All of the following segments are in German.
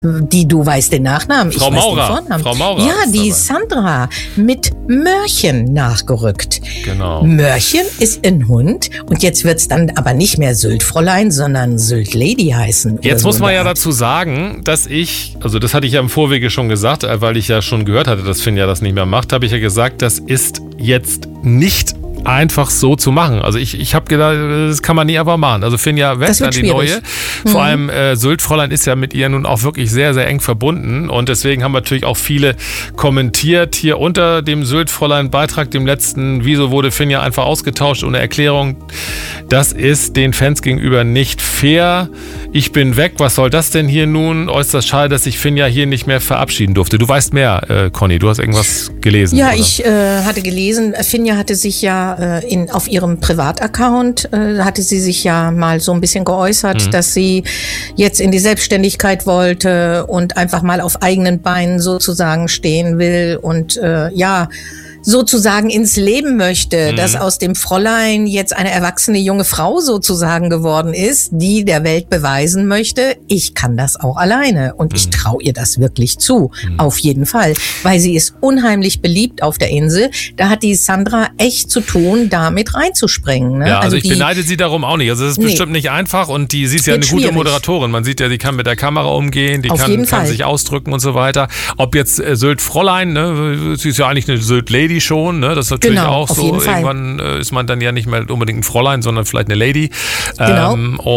Du weißt den Nachnamen, Frau ich weiß Maurer. den Vornamen. Frau Maurer ja, ist die dabei. Sandra mit Mörchen nachgerückt. Genau. Mörchen ist ein Hund und jetzt wird's dann aber nicht mehr Syltfräulein, sondern Syltlady heißen. Jetzt oder muss so man in ja der Art. dazu sagen, dass also das hatte ich ja im Vorwege schon gesagt, weil ich ja schon gehört hatte, dass Finja das nicht mehr macht, habe ich ja gesagt, das ist jetzt nicht einfach so zu machen. Also ich habe gedacht, das kann man nie einfach machen. Also Finja weg, Das wird dann die schwierig. neue. Vor allem Syltfräulein ist ja mit ihr nun auch wirklich sehr, sehr eng verbunden und deswegen haben natürlich auch viele kommentiert hier unter dem Syltfräulein-Beitrag, dem letzten, wieso wurde Finja einfach ausgetauscht ohne Erklärung. Das ist den Fans gegenüber nicht fair. Ich bin weg, was soll das denn hier nun? Äußerst schade, dass ich Finja hier nicht mehr verabschieden durfte. Du weißt mehr, Conny, du hast irgendwas gelesen. Ja, oder? ich hatte gelesen, Finja hatte sich ja auf ihrem Privataccount, hatte sie sich ja mal so ein bisschen geäußert, dass sie jetzt in die Selbstständigkeit wollte und einfach mal auf eigenen Beinen sozusagen stehen will und sozusagen ins Leben möchte, dass aus dem Fräulein jetzt eine erwachsene junge Frau sozusagen geworden ist, die der Welt beweisen möchte, ich kann das auch alleine und ich traue ihr das wirklich zu, auf jeden Fall, weil sie ist unheimlich beliebt auf der Insel. Da hat die Sandra echt zu tun, damit reinzuspringen. Ne? Ja, also ich beneide sie darum auch nicht. Also es ist bestimmt nicht einfach und sie ist ja eine gute Moderatorin. Man sieht ja, die kann mit der Kamera umgehen, die kann sich ausdrücken und so weiter. Ob jetzt Sylt-Fräulein, ne, sie ist ja eigentlich eine Sylt-Lady schon, ne? Das ist natürlich auch so. Irgendwann ist man dann ja nicht mehr unbedingt ein Fräulein, sondern vielleicht eine Lady. Genau.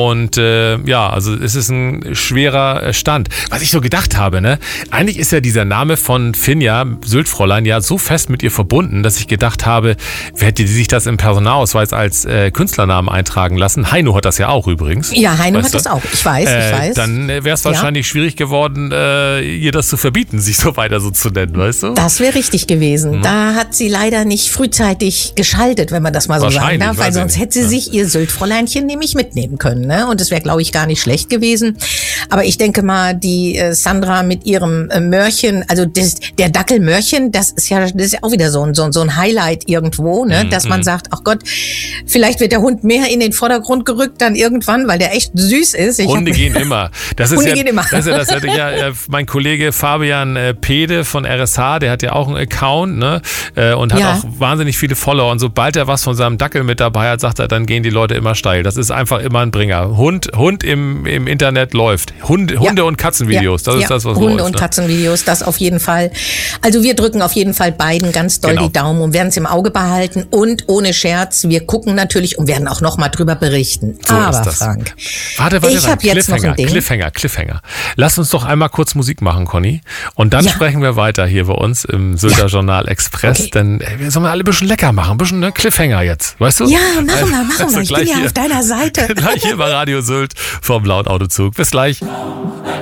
Also es ist ein schwerer Stand. Was ich so gedacht habe, ne? Eigentlich ist ja dieser Name von Finja, Syltfräulein, ja so fest mit ihr verbunden, dass ich gedacht habe, wer hätte die sich das im Personalausweis als Künstlernamen eintragen lassen? Heino hat das ja auch übrigens. Ja, Heino hat das auch. Ich weiß. Dann wäre es wahrscheinlich schwierig geworden, ihr das zu verbieten, sich so weiter so zu nennen, weißt du? Das wäre richtig gewesen. Da hat sie leider nicht frühzeitig geschaltet, wenn man das mal so sagen darf, weil sonst hätte sie sich ihr Syltfräuleinchen nämlich mitnehmen können. Ne? Und das wäre, glaube ich, gar nicht schlecht gewesen. Aber ich denke mal, die Sandra mit ihrem Mörchen, also der Dackel Mörchen, das ist ja auch wieder so ein Highlight irgendwo, ne? Dass man sagt, ach Gott, vielleicht wird der Hund mehr in den Vordergrund gerückt dann irgendwann, weil der echt süß ist. Hunde gehen immer. Hunde gehen immer. Das hatte ja mein Kollege Fabian Pede von RSH, der hat ja auch einen Account, ne? Und hat auch wahnsinnig viele Follower. Und sobald er was von seinem Dackel mit dabei hat, sagt er, dann gehen die Leute immer steil. Das ist einfach immer ein Bringer. Hund im Internet läuft. Hunde und Katzenvideos, das ist das, was Hunde läuft. Und Katzenvideos, das auf jeden Fall. Also wir drücken auf jeden Fall beiden ganz doll die Daumen und werden es im Auge behalten. Und ohne Scherz, wir gucken natürlich und werden auch noch mal drüber berichten. So aber ist das. Frank, warte, ich habe jetzt noch ein Ding. Cliffhanger. Lass uns doch einmal kurz Musik machen, Conny. Und dann sprechen wir weiter hier bei uns im Sylter Journal Express. Okay. Denn wir sollen alle ein bisschen lecker machen. Ein bisschen Cliffhanger jetzt. Weißt du? Ja, machen wir. Ich bin ja auf deiner Seite. Gleich hier bei Radio Sylt vom Lautautozug. Bis gleich.